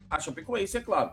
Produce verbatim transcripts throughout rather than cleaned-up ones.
a Chapecoense, é claro.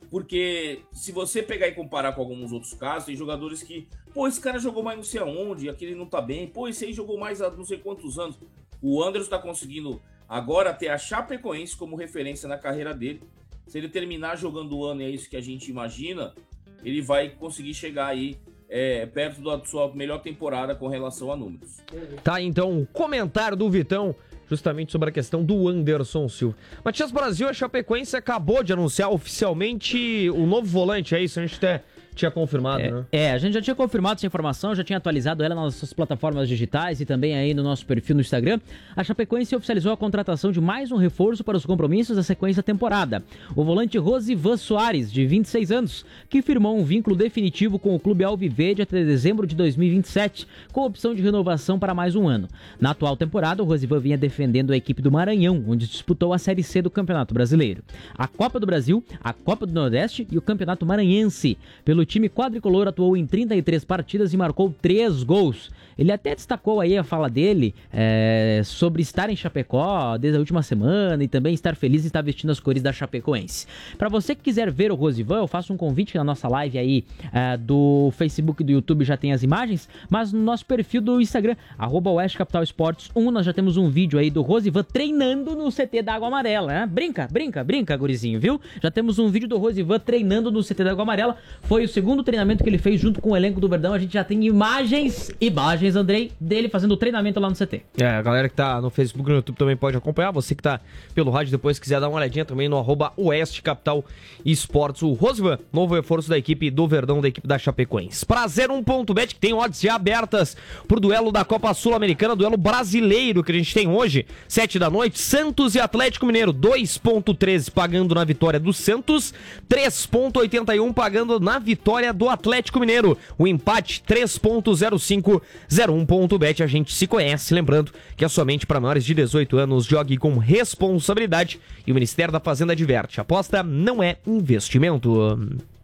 Porque se você pegar e comparar com alguns outros casos, tem jogadores que, pô, esse cara jogou mais não sei aonde, aquele não tá bem, pô, esse aí jogou mais há não sei quantos anos. O Anderson tá conseguindo agora ter a Chapecoense como referência na carreira dele. Se ele terminar jogando o ano, e é isso que a gente imagina, ele vai conseguir chegar aí é, perto da sua melhor temporada com relação a números. Tá, então, o comentário do Vitão justamente sobre a questão do Anderson Silva. Matias Brasil, a Chapecoense acabou de anunciar oficialmente o novo volante, é isso? A gente até tinha confirmado, é, né? É, a gente já tinha confirmado essa informação, já tinha atualizado ela nas nossas plataformas digitais e também aí no nosso perfil no Instagram. A Chapecoense oficializou a contratação de mais um reforço para os compromissos da sequência da temporada. O volante Rosivan Soares, de vinte e seis anos, que firmou um vínculo definitivo com o clube alviverde até dezembro de dois mil e vinte e sete, com opção de renovação para mais um ano. Na atual temporada, o Rosivan vinha defendendo a equipe do Maranhão, onde disputou a Série C do Campeonato Brasileiro, a Copa do Brasil, a Copa do Nordeste e o Campeonato Maranhense. Pelo time quadricolor, atuou em trinta e três partidas e marcou três gols. Ele até destacou aí a fala dele é, sobre estar em Chapecó desde a última semana e também estar feliz em estar vestindo as cores da Chapecoense. Para você que quiser ver o Rosivan, eu faço um convite na nossa live aí é, do Facebook e do YouTube, já tem as imagens, mas no nosso perfil do Instagram, arroba Oeste Capital Esportes um, nós já temos um vídeo aí do Rosivan treinando no C T da Água Amarela, né? Brinca, brinca, brinca, gurizinho, viu? Já temos um vídeo do Rosivan treinando no C T da Água Amarela, foi o segundo treinamento que ele fez junto com o elenco do Verdão, a gente já tem imagens, imagens, Andrei, dele fazendo o treinamento lá no C T. É, a galera que tá no Facebook e no YouTube também pode acompanhar, você que tá pelo rádio depois quiser dar uma olhadinha também no arroba Oeste Capital Esportes, o Rosivan, novo reforço da equipe do Verdão, da equipe da Chapecoense. Pra zero um ponto bet, que tem odds já abertas pro duelo da Copa Sul-Americana, duelo brasileiro que a gente tem hoje, sete da noite, Santos e Atlético Mineiro, dois ponto treze pagando na vitória do Santos, três ponto oitenta e um pagando na vitória do Atlético Mineiro. O empate três ponto zero cinco, zero um ponto bet, a gente se conhece, lembrando que é somente para maiores de dezoito anos, jogue com responsabilidade e o Ministério da Fazenda adverte, aposta não é investimento.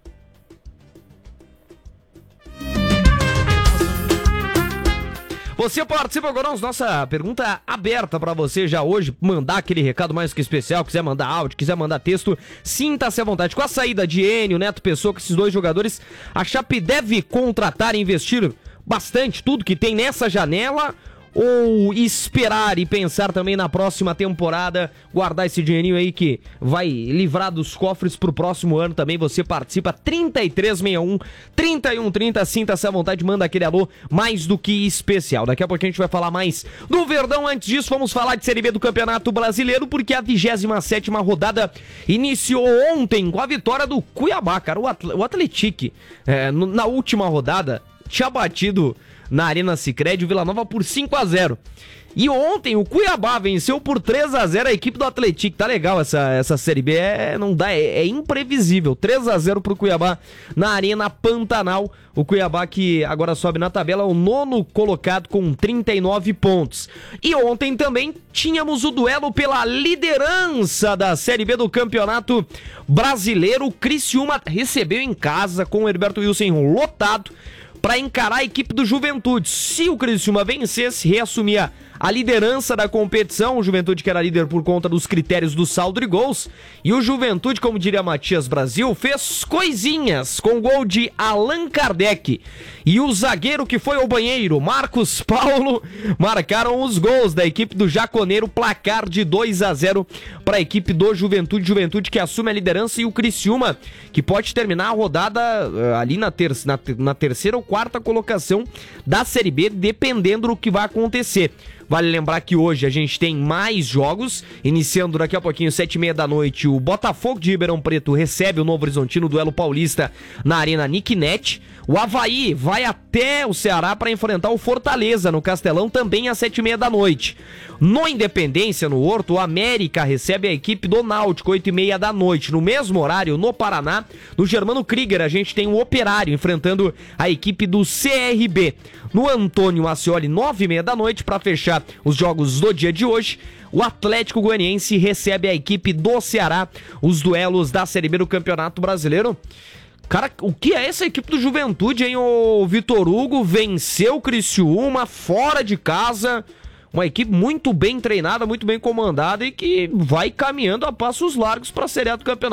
Você participa agora, nossa pergunta aberta pra você já hoje, mandar aquele recado mais que especial, quiser mandar áudio, quiser mandar texto, sinta-se à vontade. Com a saída de Enio, Neto Pessoa, com esses dois jogadores, a Chape deve contratar e investir bastante tudo que tem nessa janela, ou esperar e pensar também na próxima temporada, guardar esse dinheirinho aí que vai livrar dos cofres pro próximo ano também? Você participa, trinta e três sessenta e um, trinta e um trinta, sinta-se à vontade, manda aquele alô mais do que especial. Daqui a pouco a gente vai falar mais do Verdão. Antes disso, vamos falar de Série B do Campeonato Brasileiro, porque a vigésima sétima rodada iniciou ontem com a vitória do Cuiabá, cara. O, Atl- o Atlético, é, no, na última rodada, tinha batido na Arena Sicredi o Vila Nova por cinco a zero. E ontem o Cuiabá venceu por três a zero a equipe do Atlético. Tá legal essa, essa Série B, é, não dá, é, é imprevisível. três a zero pro Cuiabá na Arena Pantanal. O Cuiabá que agora sobe na tabela, o nono colocado com trinta e nove pontos. E ontem também tínhamos o duelo pela liderança da Série B do Campeonato Brasileiro. O Criciúma recebeu em casa com o Herberto Wilson lotado para encarar a equipe do Juventude. Se o Criciúma vencesse, reassumia a liderança da competição. O Juventude que era líder por conta dos critérios do saldo de gols. E o Juventude, como diria Matias Brasil, fez coisinhas com o gol de Allan Kardec. E o zagueiro que foi ao banheiro, Marcos Paulo, marcaram os gols da equipe do Jaconeiro. Placar de dois a zero para a equipe do Juventude. Juventude que assume a liderança, e o Criciúma que pode terminar a rodada uh, ali na, ter- na, na terceira ou quarta colocação da Série B, dependendo do que vai acontecer. Vale lembrar que hoje a gente tem mais jogos, iniciando daqui a pouquinho, sete e meia da noite, o Botafogo de Ribeirão Preto recebe o Novo Horizontino, duelo paulista na Arena Nicknet. O Avaí vai até o Ceará para enfrentar o Fortaleza no Castelão, também às sete e meia da noite. No Independência, no Horto, o América recebe a equipe do Náutico, oito e meia da noite. No mesmo horário, no Paraná, no Germano Krieger, a gente tem o Operário enfrentando a equipe do C R B. No Antônio Ascioli, nove e meia da noite, para fechar os jogos do dia de hoje, o Atlético Goianiense recebe a equipe do Ceará, os duelos da Série B do Campeonato Brasileiro. Cara, o que é essa equipe do Juventude, hein? O Vitor Hugo venceu o Criciúma fora de casa. Uma equipe muito bem treinada, muito bem comandada e que vai caminhando a passos largos para a Série A do Campeonato.